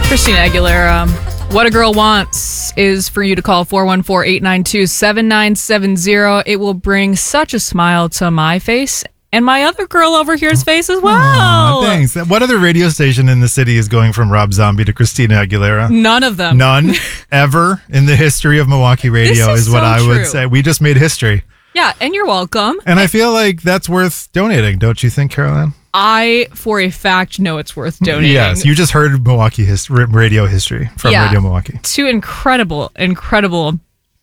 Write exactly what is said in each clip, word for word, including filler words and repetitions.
Christina Aguilera. What a Girl Wants is for you to call four one four, eight nine two, seven nine seven zero. It will bring such a smile to my face and my other girl over here's face as well. Aw, thanks. What other radio station in the city is going from Rob Zombie to Christina Aguilera? None of them. None ever in the history of Milwaukee radio This is is what so I would true. say. We just made history. Yeah, and you're welcome. And I feel like that's worth donating, don't you think, Caroline? I, for a fact, know it's worth donating. Yes, you just heard Milwaukee his- radio history from Yeah. Radio Milwaukee. Two incredible, incredible,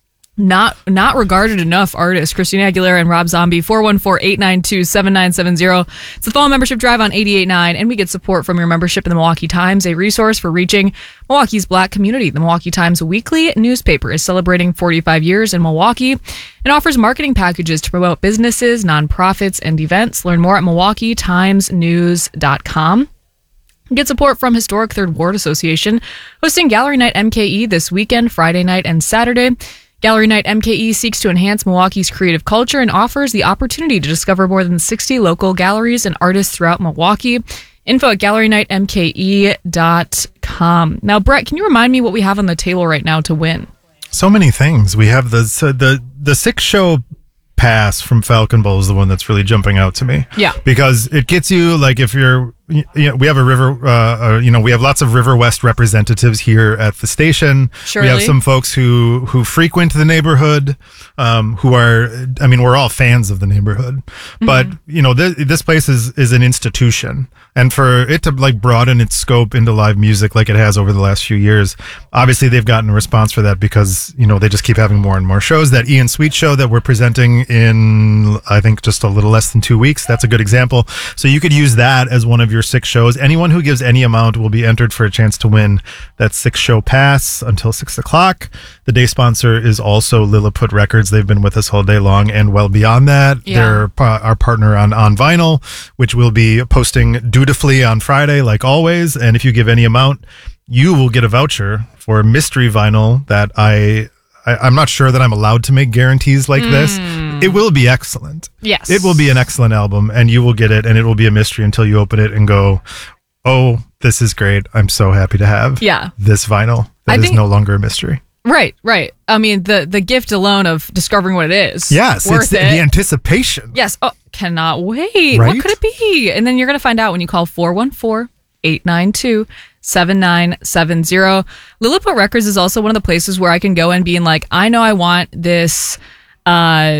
not not regarded enough artists, Christina Aguilera and Rob Zombie. four one four, eight nine two, seven nine seven zero. It's the fall membership drive on eighty-eight point nine, and we get support from your membership in the Milwaukee Times, a resource for reaching Milwaukee's Black community. The Milwaukee Times weekly newspaper is celebrating forty-five years in Milwaukee and offers marketing packages to promote businesses, nonprofits, and events. Learn more at milwaukee times news dot com. Get support from Historic Third Ward Association, hosting Gallery Night M K E this weekend, Friday night and Saturday. Gallery Night M K E seeks to enhance Milwaukee's creative culture and offers the opportunity to discover more than sixty local galleries and artists throughout Milwaukee. Info at gallery night m k e dot com. Now, Brett, can you remind me what we have on the table right now to win? So many things. We have the so the the six show pass from Falcon Bowl is the one that's really jumping out to me. Yeah. Because it gets you, like, if you're, you know, we have a river, uh, uh, you know, we have lots of River West representatives here at the station. Surely. We have some folks who, who frequent the neighborhood, um, who are, I mean, we're all fans of the neighborhood, but, you know, th- this place is, is an institution. And for it to, like, broaden its scope into live music like it has over the last few years, obviously they've gotten a response for that because, you know, they just keep having more and more shows. That Ian Sweet show that we're presenting in, I think, just a little less than two weeks, that's a good example. So you could use that as one of your six shows. Anyone who gives any amount will be entered for a chance to win that six show pass until six o'clock. The day sponsor is also Lilliput Records. They've been with us all day long and well beyond that. Yeah. They're pa- our partner on On Vinyl, which will be posting dutifully on Friday, like always. And if you give any amount, you will get a voucher for mystery vinyl that I, I I'm not sure that I'm allowed to make guarantees like this. It will be excellent. Yes. It will be an excellent album, and you will get it, and it will be a mystery until you open it and go, oh, this is great. I'm so happy to have Yeah. this vinyl that I is think- no longer a mystery. Right, right. I mean, the, the gift alone of discovering what it is. Yes, worth it's the, it. the anticipation. Yes. Oh, cannot wait. Right? What could it be? And then you're going to find out when you call four one four, eight nine two, seven nine seven zero. Lilliput Records is also one of the places where I can go and being like, I know I want this, uh,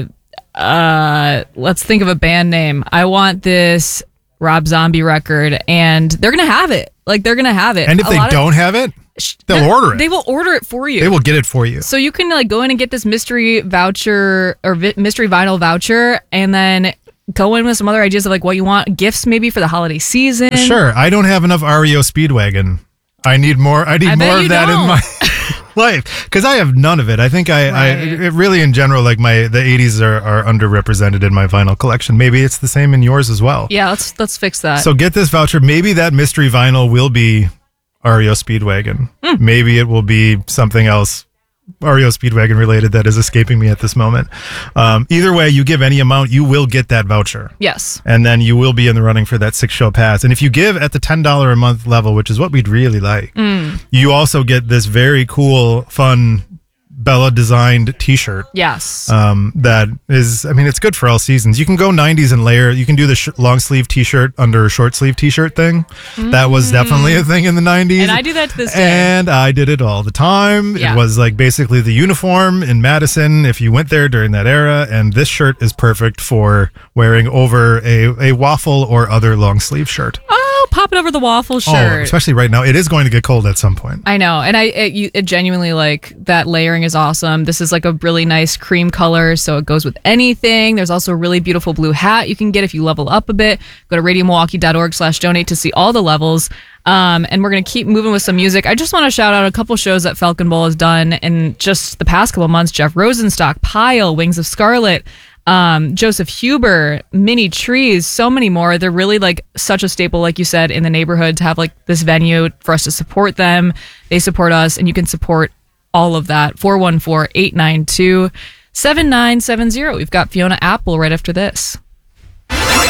uh, let's think of a band name. I want this Rob Zombie record, and they're going to have it. Like, they're going to have it. And if A they lot of- don't have it, they'll they- order it. They will order it for you. They will get it for you. So you can like go in and get this mystery voucher or vi- mystery vinyl voucher, and then go in with some other ideas of like what you want, gifts maybe for the holiday season. Sure. I don't have enough R E O Speedwagon. I need more. I need I bet more you of that don't. in my life because I have none of it. I think I, I Right. it really in general, like my the eighties are, are underrepresented in my vinyl collection. Maybe it's the same in yours as well. Yeah, let's let's fix that. So get this voucher. Maybe that mystery vinyl will be R E O Speedwagon. Hmm. Maybe it will be something else R E O Speedwagon related that is escaping me at this moment. Um, either way, you give any amount, you will get that voucher. yes. And then you will be in the running for that six show pass. And if you give at the ten dollars a month level, which is what we'd really like, Mm. you also get this very cool, fun Bella designed t-shirt. Yes. Um, that is, I mean, it's good for all seasons. You can go nineties and layer. You can do the sh- long sleeve t-shirt under a short sleeve t-shirt thing. That was definitely a thing in the nineties. And I do that to this day. And I did it all the time. Yeah. It was like basically the uniform in Madison if you went there during that era. And this shirt is perfect for wearing over a, a waffle or other long sleeve shirt. oh, pop it over the waffle Oh, shirt. especially right now. It is going to get cold at some point. I know, and I it, you, it genuinely like that layering is awesome. This is like a really nice cream color, so it goes with anything. There's also a really beautiful blue hat you can get if you level up a bit. Go to radio milwaukee dot org slash donate to see all the levels. Um, and we're gonna keep moving with some music. I just want to shout out a couple shows that Falcon Bowl has done in just the past couple months. Jeff Rosenstock, Pile, Wings of Scarlet. Um, Joseph Huber, Mini Trees, so many more. They're really like such a staple, like you said, in the neighborhood to have like this venue for us to support them. They support us, and you can support all of that. four one four, eight nine two, seven nine seven zero. We've got Fiona Apple right after this.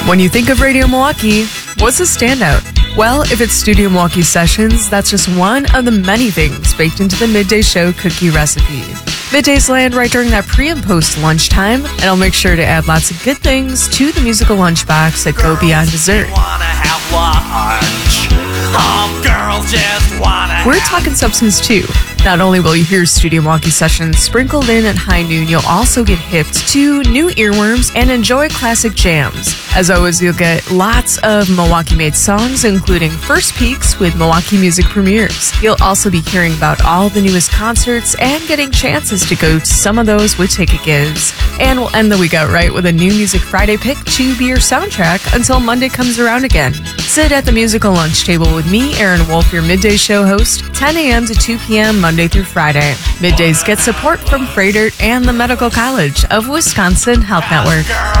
When you think of Radio Milwaukee, what's a standout? Well, if it's Studio Milwaukee Sessions, that's just one of the many things baked into the Midday Show cookie recipe. Middays land right during that pre and post lunchtime, and I'll make sure to add lots of good things to the musical lunchbox that go beyond dessert. We're talking substance too. Not only will you hear Studio Milwaukee Sessions sprinkled in at high noon, you'll also get hipped to new earworms and enjoy classic jams. As always, you'll get lots of Milwaukee-made songs, including first peeks with Milwaukee Music Premieres. You'll also be hearing about all the newest concerts and getting chances to go to some of those with ticket gives. And we'll end the week out right with a new Music Friday pick to be your soundtrack until Monday comes around again. Sit at the musical lunch table with me, Aaron Wolf, your Midday Show host, ten a.m. to two p.m. Monday through Friday. Middays get support from Freighter and the Medical College of Wisconsin Health Network.